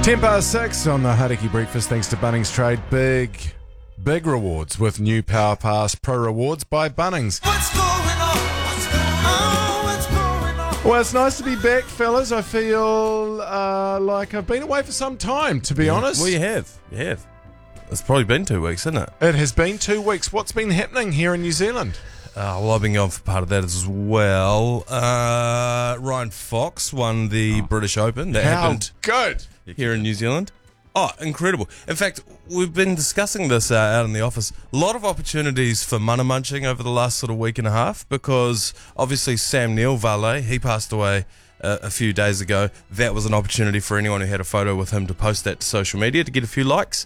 10:06 on the Hauraki Breakfast, thanks to Bunnings Trade. Big rewards with new Power Pass Pro Rewards by Bunnings. What's going on? What's going on? What's going on? Well, it's nice to be back, fellas. I feel like I've been away for some time, to be honest. Well, you have. It's probably been 2 weeks, isn't it? It has been 2 weeks. What's been happening here in New Zealand? Well, I've been going for part of that as well. Ryan Fox won the British Open. That happened good. here in New Zealand. Oh, incredible. In fact, we've been discussing this out in the office. A lot of opportunities for mana munching over the last sort of week and a half, because obviously Sam Neill, valet, he passed away a few days ago. That was an opportunity for anyone who had a photo with him to post that to social media to get a few likes.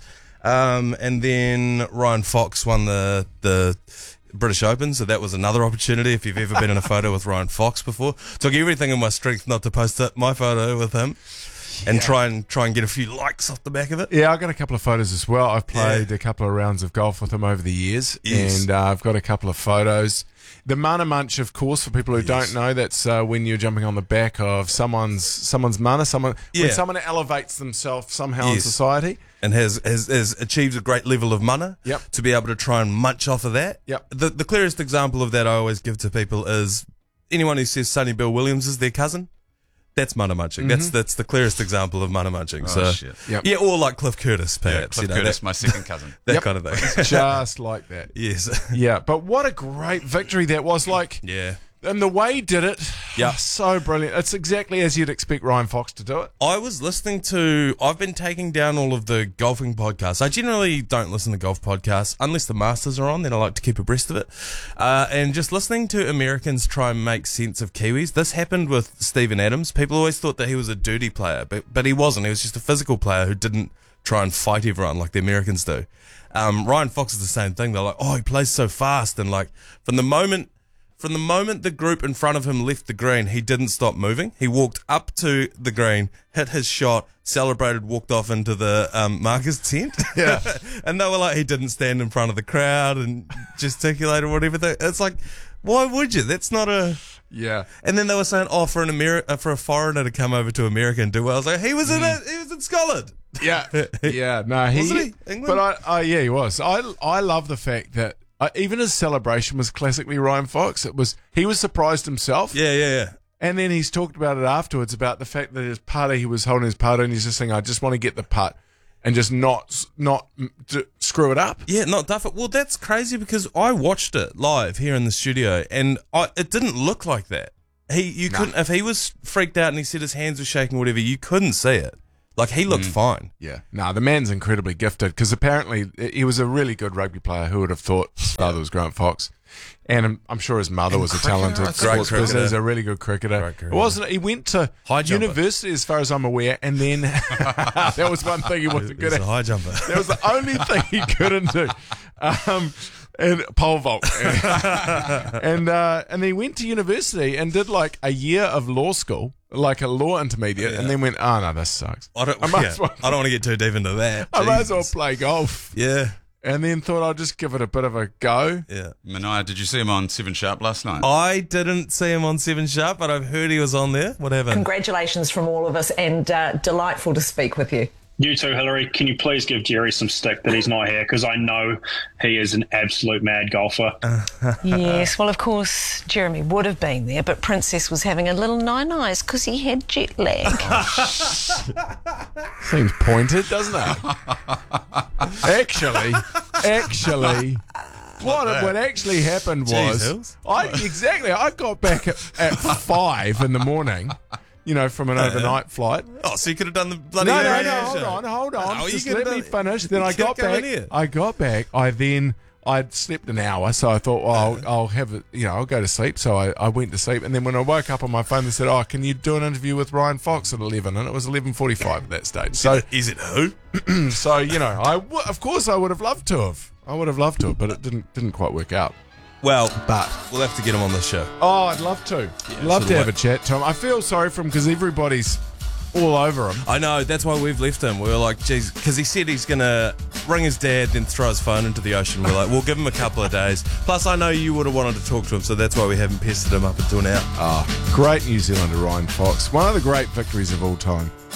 And then Ryan Fox won the British Open, so that was another opportunity. If you've ever been in a photo with Ryan Fox before, took everything in my strength not to post my photo with him. And try and get a few likes off the back of it. Yeah, I got a couple of photos as well. I've played a couple of rounds of golf with him over the years, and I've got a couple of photos. The mana munch, of course, for people who don't know, that's when you're jumping on the back of someone's mana. When someone elevates themselves somehow in society. And has achieved a great level of mana to be able to try and munch off of that. Yep. The clearest example of that I always give to people is anyone who says Sonny Bill Williams is their cousin. That's mana munching. That's the clearest example of mana munching. Yeah, or like Cliff Curtis, perhaps. Cliff Curtis, my second cousin. That kind of thing. Just like that. Yes. Yeah, but what a great victory that was. And the way he did it, so brilliant. It's exactly as you'd expect Ryan Fox to do it. I've been taking down all of the golfing podcasts. I generally don't listen to golf podcasts unless the Masters are on, then I like to keep abreast of it. And just listening to Americans try and make sense of Kiwis. This happened with Steven Adams. People always thought that he was a duty player, but he wasn't. He was just a physical player who didn't try and fight everyone like the Americans do. Ryan Fox is the same thing. They're like, oh, he plays so fast. And like, from the moment the group in front of him left the green, he didn't stop moving. He walked up to the green, hit his shot, celebrated, walked off into the marker's tent. Yeah. And they were like, he didn't stand in front of the crowd and gesticulate or whatever. It's like, why would you? That's not a... Yeah. And then they were saying, for a foreigner to come over to America and do well. I was like, he was in Scotland. Yeah. Yeah. No, Wasn't he? England? But he was. I love the fact that even his celebration was classically Ryan Fox. He was surprised himself. Yeah. And then he's talked about it afterwards, about the fact that his putter, he was holding his putter and he's just saying, I just want to get the putt and just not screw it up. Yeah, not duff it. Well, that's crazy because I watched it live here in the studio and it didn't look like that. Couldn't, if he was freaked out and he said his hands were shaking or whatever, you couldn't see it. Like, he looked fine. Yeah. No, the man's incredibly gifted because apparently he was a really good rugby player. Who would have thought his father was Grant Fox? And I'm sure his mother was a talented sports person. He's a really good cricketer. He went to university, as far as I'm aware, and then that was one thing he wasn't good at. A high jumper. That was the only thing he couldn't do. And pole vault. And he went to university and did like a year of law school, like a law intermediate, and then went, oh no, this sucks. I don't want to get too deep into that. I might as well play golf. Yeah. And then thought I'll just give it a bit of a go. Yeah. Mania, did you see him on 7 Sharp last night? I didn't see him on 7 Sharp, but I've heard he was on there. What happened? Congratulations from all of us, and delightful to speak with you. You too, Hillary. Can you please give Jerry some stick that he's not here? Because I know he is an absolute mad golfer. Yes, well, of course, Jeremy would have been there, but Princess was having a little nine-eyes because he had jet lag. Seems pointed, doesn't it? Actually, what actually happened was... I got back at 5 in the morning... from an overnight flight. Oh, so you could have done the bloody... No, hold on. No, just let me finish. Then I got back. I'd slept an hour, so I thought, well, I'll have it, I'll go to sleep. So I went to sleep. And then when I woke up on my phone, they said, oh, can you do an interview with Ryan Fox at 11? And it was 11:45 at that stage. So is it who? So, of course I would have loved to have. But it didn't quite work out. Well, but we'll have to get him on the show. Oh, I'd love to. Love to have a chat to him. I feel sorry for him because everybody's all over him. I know, that's why we've left him. We were like, geez, because he said he's going to ring his dad, then throw his phone into the ocean. We're like, we'll give him a couple of days. Plus, I know you would have wanted to talk to him, so that's why we haven't pestered him up until now. Great New Zealander, Ryan Fox. One of the great victories of all time.